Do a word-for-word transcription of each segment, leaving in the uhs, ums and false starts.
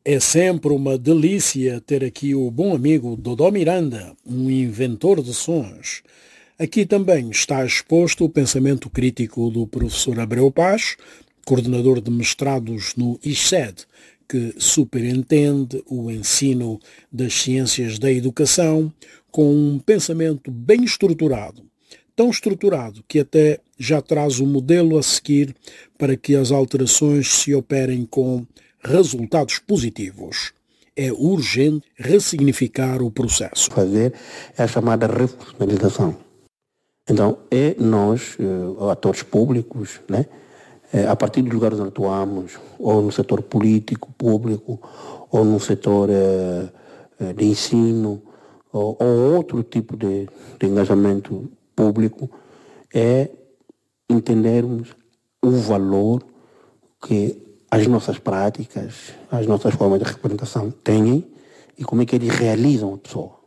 É sempre uma delícia ter aqui o bom amigo Dodó Miranda, um inventor de sons. Aqui também está exposto o pensamento crítico do professor Abreu Paz, coordenador de mestrados no I S E D, que superintende o ensino das ciências da educação com um pensamento bem estruturado. Tão estruturado que até já traz o modelo a seguir para que as alterações se operem com resultados positivos. É urgente ressignificar o processo. Fazer é a chamada refuncionalização. Então, é nós, atores públicos, né, a partir dos lugares onde atuamos, ou no setor político, público, ou no setor de ensino, ou, ou outro tipo de, de engajamento público, é entendermos o valor que as nossas práticas, as nossas formas de representação têm e como é que eles realizam a pessoa.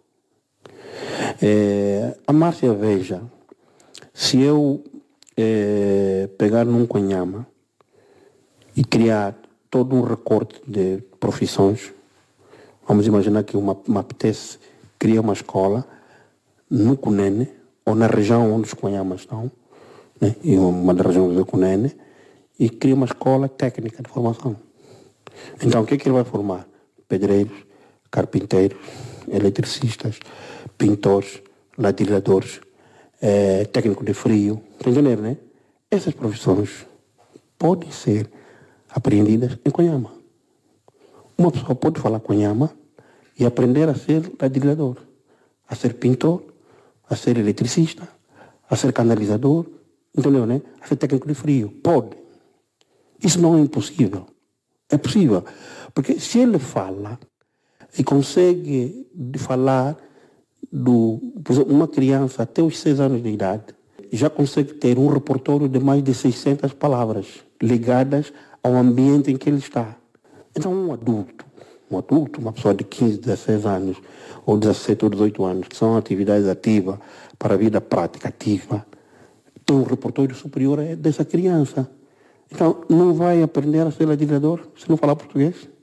É, a Márcia, veja, se eu é, pegar num Conhama e criar todo um recorte de profissões, vamos imaginar que uma, uma apetece criar uma escola no Cunene, ou na região onde os Conhamas estão, né, e uma das regiões do Cunene, e cria uma escola técnica de formação. Então, o que é que ele vai formar? Pedreiros, carpinteiros, eletricistas, pintores, ladrilhadores, é, técnico de frio, está entendendo, né? Essas profissões podem ser aprendidas em Conhama. Uma pessoa pode falar Conhama e aprender a ser ladrilhador, a ser pintor, a ser eletricista, a ser canalizador, entendeu, né? A ser técnico de frio. Pode. Isso não é impossível. É possível. Porque se ele fala e consegue falar do, por exemplo, uma criança até os seis anos de idade, já consegue ter um repertório de mais de seiscentas palavras ligadas ao ambiente em que ele está. Então, um adulto, um adulto, uma pessoa de quinze, dezesseis anos, ou dezessete ou dezoito anos, que são atividades ativas para a vida prática ativa, tem um repertório superior a dessa criança. Então, não vai aprender a ser ladrilhador se não falar português?